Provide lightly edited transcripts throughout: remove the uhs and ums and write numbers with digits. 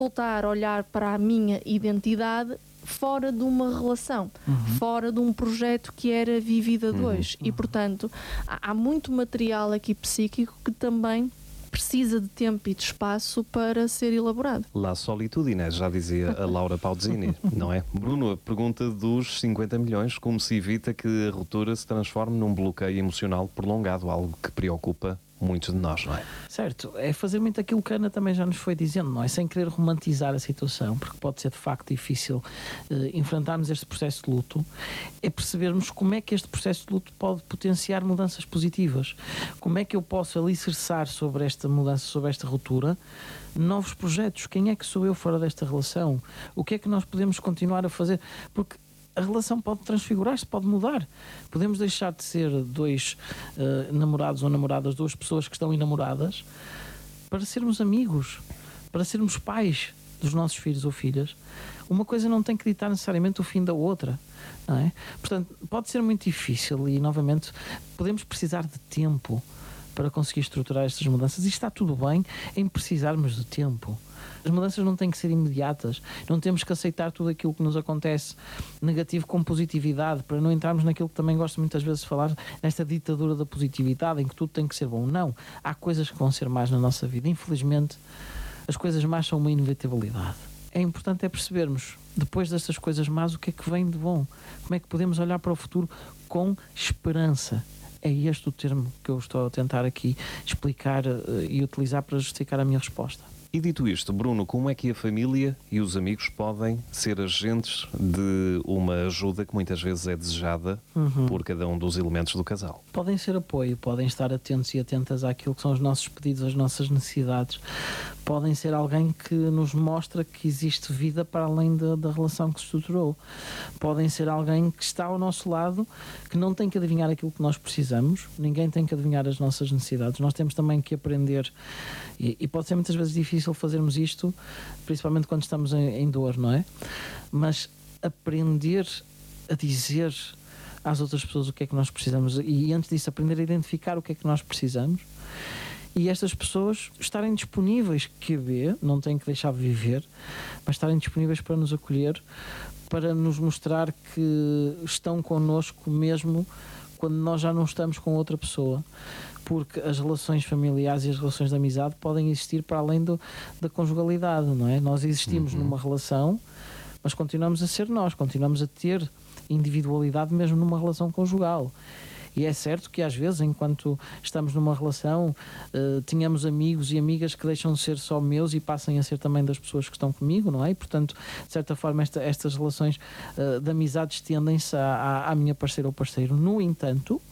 voltar a olhar para a minha identidade fora de uma relação, fora de um projeto que era vivido a dois. E, portanto, há muito material aqui psíquico que também precisa de tempo e de espaço para ser elaborado. La solitudine, já dizia a Laura Pausini, não é? Bruno, a pergunta dos 50 milhões, como se evita que a ruptura se transforme num bloqueio emocional prolongado, algo que preocupa muitos de nós, não é? Certo, é fazer muito aquilo que a Ana também já nos foi dizendo, não é? Sem querer romantizar a situação, porque pode ser de facto difícil enfrentarmos este processo de luto, é percebermos como é que este processo de luto pode potenciar mudanças positivas. Como é que eu posso alicerçar sobre esta mudança, sobre esta ruptura, novos projetos? Quem é que sou eu fora desta relação? O que é que nós podemos continuar a fazer? Porque a relação pode transfigurar-se, pode mudar. Podemos deixar de ser dois namorados ou namoradas, duas pessoas que estão enamoradas, para sermos amigos, para sermos pais dos nossos filhos ou filhas. Uma coisa não tem que ditar necessariamente o fim da outra, não é? Portanto, pode ser muito difícil e, novamente, podemos precisar de tempo para conseguir estruturar estas mudanças, e está tudo bem em precisarmos de tempo. As mudanças não têm que ser imediatas, não temos que aceitar tudo aquilo que nos acontece negativo com positividade, para não entrarmos naquilo que também gosto muitas vezes de falar, nesta ditadura da positividade, em que tudo tem que ser bom. Não, há coisas que vão ser más na nossa vida. Infelizmente, as coisas más são uma inevitabilidade. É importante percebermos, depois destas coisas más, o que é que vem de bom. Como é que podemos olhar para o futuro com esperança. É este o termo que eu estou a tentar aqui explicar e utilizar para justificar a minha resposta. E dito isto, Bruno, como é que a família e os amigos podem ser agentes de uma ajuda que muitas vezes é desejada por cada um dos elementos do casal? Podem ser apoio, podem estar atentos e atentas àquilo que são os nossos pedidos, as nossas necessidades. Podem ser alguém que nos mostra que existe vida para além da relação que se estruturou. Podem ser alguém que está ao nosso lado, que não tem que adivinhar aquilo que nós precisamos, ninguém tem que adivinhar as nossas necessidades. Nós temos também que aprender, e pode ser muitas vezes difícil fazermos isto, principalmente quando estamos em dor, não é? Mas aprender a dizer às outras pessoas o que é que nós precisamos, e antes disso aprender a identificar o que é que nós precisamos, e estas pessoas estarem disponíveis, não têm que deixar de viver, mas estarem disponíveis para nos acolher, para nos mostrar que estão connosco mesmo quando nós já não estamos com outra pessoa, porque as relações familiares e as relações de amizade podem existir para além da conjugalidade, não é? Nós existimos numa relação, mas continuamos a ser nós, continuamos a ter individualidade mesmo numa relação conjugal. E é certo que às vezes, enquanto estamos numa relação, tínhamos amigos e amigas que deixam de ser só meus e passem a ser também das pessoas que estão comigo, não é? E, portanto, de certa forma, estas relações de amizade estendem-se à minha parceira ou parceiro. No entanto,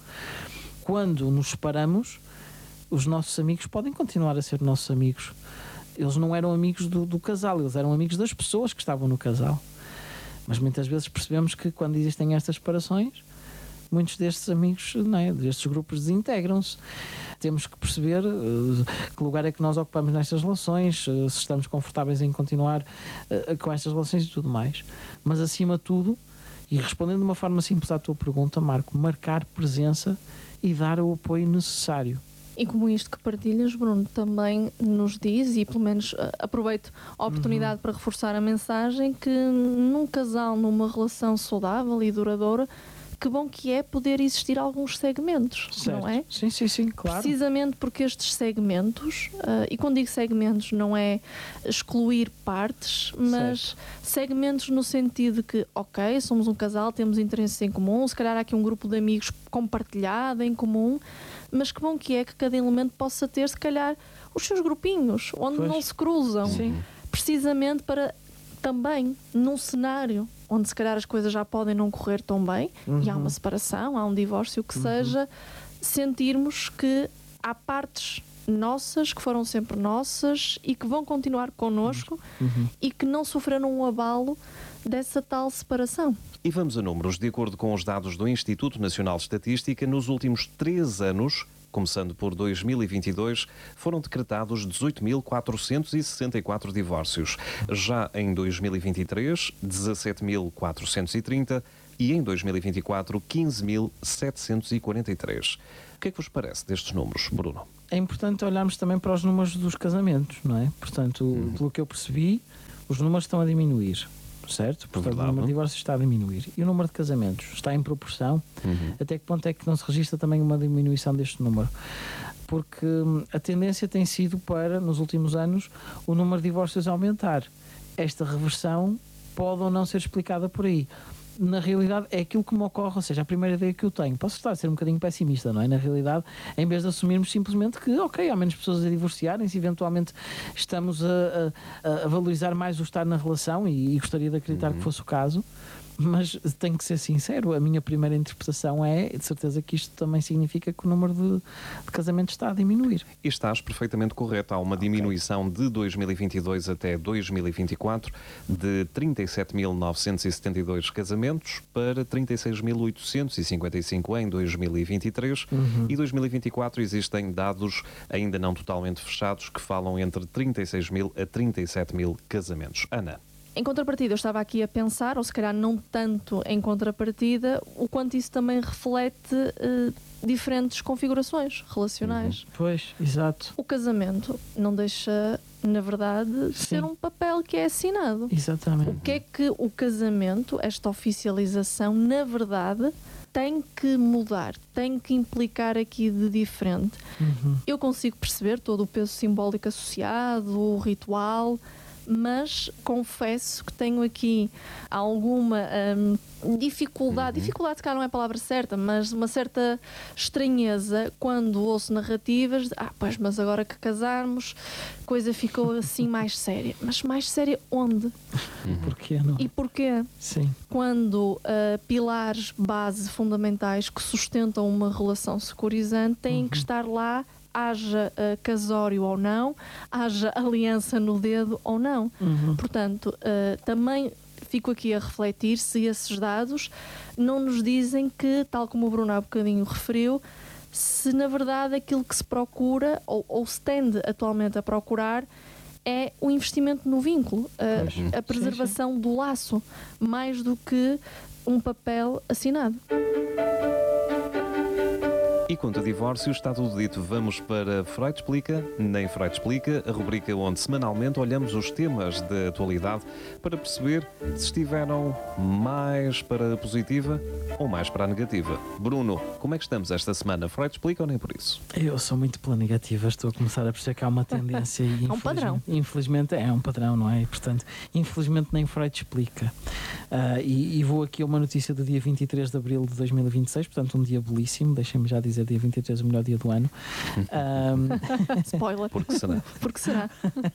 quando nos separamos, os nossos amigos podem continuar a ser nossos amigos. Eles não eram amigos do casal, eles eram amigos das pessoas que estavam no casal. Mas muitas vezes percebemos que quando existem estas separações, muitos destes amigos, não é, destes grupos desintegram-se. Temos que perceber que lugar é que nós ocupamos nestas relações, se estamos confortáveis em continuar com estas relações e tudo mais. Mas, acima de tudo, e respondendo de uma forma simples à tua pergunta, Marco, marcar presença e dar o apoio necessário. E como isto que partilhas, Bruno, também nos diz, e pelo menos aproveito a oportunidade para reforçar a mensagem, que num casal, numa relação saudável e duradoura, que bom que é poder existir alguns segmentos, certo. Não é? Sim, claro. Precisamente porque estes segmentos, e quando digo segmentos não é excluir partes, mas segmentos no sentido de que, ok, somos um casal, temos interesses em comum, se calhar há aqui um grupo de amigos compartilhado em comum, mas que bom que é que cada elemento possa ter, se calhar, os seus grupinhos, onde não se cruzam. Sim. Precisamente para também, num cenário onde se calhar as coisas já podem não correr tão bem, e há uma separação, há um divórcio, o que seja, sentirmos que há partes nossas, que foram sempre nossas e que vão continuar connosco e que não sofreram um abalo dessa tal separação. E vamos a números. De acordo com os dados do Instituto Nacional de Estatística, nos últimos 3 anos, começando por 2022, foram decretados 18.464 divórcios. Já em 2023, 17.430 e em 2024, 15.743. O que é que vos parece destes números, Bruno? é importante olharmos também para os números dos casamentos, não é? Portanto, pelo que eu percebi, os números estão a diminuir, certo? Portanto, o número de divórcios está a diminuir. E o número de casamentos está em proporção? Até que ponto é que não se registra também uma diminuição deste número? Porque a tendência tem sido para, nos últimos anos, o número de divórcios aumentar. Esta reversão pode ou não ser explicada por aí. Na realidade é aquilo que me ocorre, ou seja, a primeira ideia que eu tenho. Posso estar a ser um bocadinho pessimista, não é? Na realidade, em vez de assumirmos simplesmente que, ok, há menos pessoas a divorciarem-se, eventualmente estamos a valorizar mais o estar na relação, e gostaria de acreditar que fosse o caso, mas tenho que ser sincero, a minha primeira interpretação é, de certeza, que isto também significa que o número de casamentos está a diminuir. E estás perfeitamente correto. Há uma diminuição de 2022 até 2024 de 37.972 casamentos para 36.855 em 2023 e 2024 existem dados ainda não totalmente fechados que falam entre 36.000 a 37.000 casamentos. Ana? Em contrapartida, eu estava aqui a pensar, ou se calhar não tanto em contrapartida, o quanto isso também reflete diferentes configurações relacionais. Pois, exato. O casamento não deixa, na verdade, ser um papel que é assinado. Exatamente. O que é que o casamento, esta oficialização, na verdade, tem que mudar, tem que implicar aqui de diferente? Eu consigo perceber todo o peso simbólico associado, o ritual, mas confesso que tenho aqui alguma dificuldade, se calhar não é a palavra certa, mas uma certa estranheza quando ouço narrativas de, pois, mas agora que casarmos, a coisa ficou assim mais séria. Mas mais séria onde? Porquê não? E porquê? Sim. Quando pilares base fundamentais que sustentam uma relação securizante têm que estar lá, haja casório ou não, haja aliança no dedo ou não. Portanto, também fico aqui a refletir se esses dados não nos dizem que, tal como o Bruno há bocadinho referiu, se na verdade aquilo que se procura ou se tende atualmente a procurar é o investimento no vínculo, a preservação do laço, mais do que um papel assinado. E quanto a divórcio, está tudo dito. Vamos para Freud Explica, Nem Freud Explica, a rubrica onde semanalmente olhamos os temas da atualidade para perceber se estiveram mais para a positiva ou mais para a negativa. Bruno, como é que estamos esta semana? Freud Explica ou nem por isso? Eu sou muito pela negativa, estou a começar a perceber que há uma tendência e é um padrão. Infelizmente é um padrão, não é? E, portanto, infelizmente nem Freud explica. E vou aqui a uma notícia do dia 23 de abril de 2026, portanto um dia belíssimo, deixem-me já dizer, dia 23 o melhor dia do ano. Spoiler. Porque será? Porque será?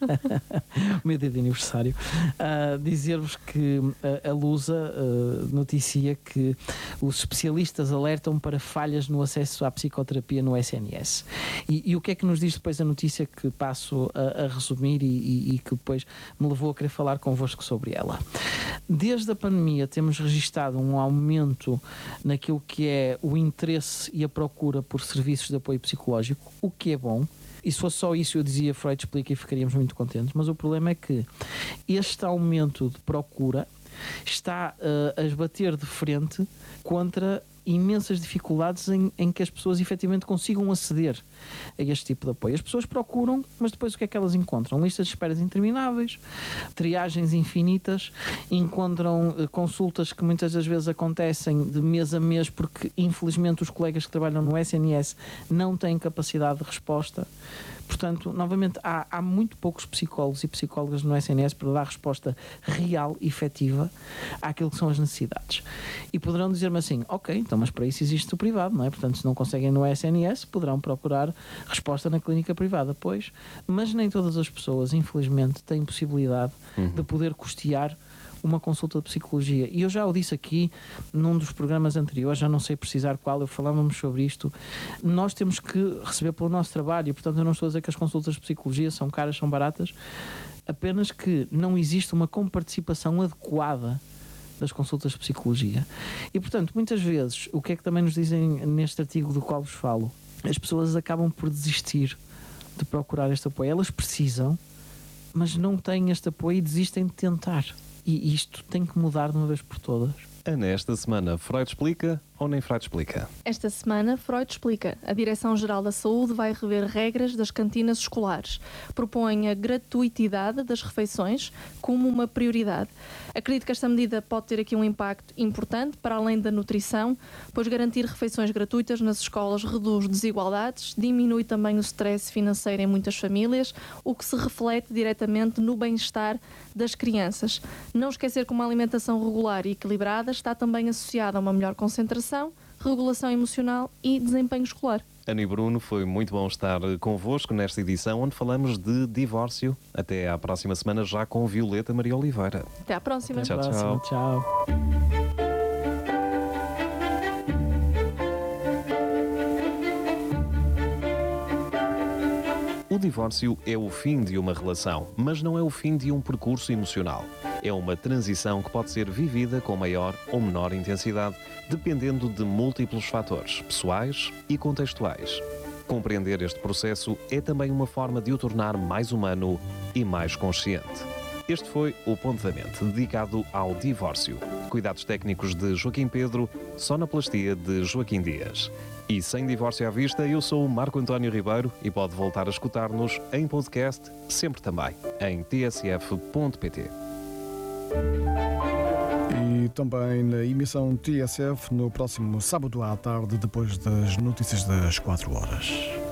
O meu dia de aniversário. Dizer-vos que a Lusa noticia que os especialistas alertam para falhas no acesso à psicoterapia no SNS. E o que é que nos diz depois a notícia que passo a resumir e que depois me levou a querer falar convosco sobre ela? Desde a pandemia temos registado um aumento naquilo que é o interesse e a procura por serviços de apoio psicológico, o que é bom. E se fosse só isso, eu dizia Freud Explica e ficaríamos muito contentes. Mas o problema é que este aumento de procura está a esbater de frente contra imensas dificuldades em que as pessoas efetivamente consigam aceder a este tipo de apoio. As pessoas procuram, mas depois o que é que elas encontram? Listas de esperas intermináveis, triagens infinitas, encontram consultas que muitas das vezes acontecem de mês a mês porque infelizmente os colegas que trabalham no SNS não têm capacidade de resposta. Portanto, novamente, há muito poucos psicólogos e psicólogas no SNS para dar resposta real e efetiva àquilo que são as necessidades. E poderão dizer-me assim, ok, então, mas para isso existe o privado, não é? Portanto, se não conseguem no SNS, poderão procurar resposta na clínica privada, pois. Mas nem todas as pessoas, infelizmente, têm possibilidade de poder custear uma consulta de psicologia. E eu já o disse aqui num dos programas anteriores, já não sei precisar qual, falávamos sobre isto. Nós temos que receber pelo nosso trabalho, e portanto eu não estou a dizer que as consultas de psicologia são caras, são baratas, apenas que não existe uma comparticipação adequada das consultas de psicologia. E portanto, muitas vezes, o que é que também nos dizem neste artigo do qual vos falo? As pessoas acabam por desistir de procurar este apoio. Elas precisam, mas não têm este apoio e desistem de tentar. E isto tem que mudar de uma vez por todas. Ana, esta semana Freud explica ou nem Freud explica? Esta semana, Freud explica. A Direção-Geral da Saúde vai rever regras das cantinas escolares. Propõe a gratuitidade das refeições como uma prioridade. Acredito que esta medida pode ter aqui um impacto importante para além da nutrição, pois garantir refeições gratuitas nas escolas reduz desigualdades, diminui também o stress financeiro em muitas famílias, o que se reflete diretamente no bem-estar das crianças. Não esquecer que uma alimentação regular e equilibrada está também associada a uma melhor concentração, regulação emocional e desempenho escolar. Ana e Bruno, foi muito bom estar convosco nesta edição onde falamos de divórcio. Até à próxima semana, já com Violeta Maria Oliveira. Até à próxima. Tchau, Até a próxima. Tchau. O divórcio é o fim de uma relação, mas não é o fim de um percurso emocional. É uma transição que pode ser vivida com maior ou menor intensidade, dependendo de múltiplos fatores, pessoais e contextuais. Compreender este processo é também uma forma de o tornar mais humano e mais consciente. Este foi o Ponto da Mente, dedicado ao divórcio. Cuidados técnicos de Joaquim Pedro, sonoplastia de Joaquim Dias. E sem divórcio à vista, eu sou o Marco António Ribeiro e pode voltar a escutar-nos em podcast, sempre também, em tsf.pt. E também na emissão TSF no próximo sábado à tarde, depois das notícias das 4 horas.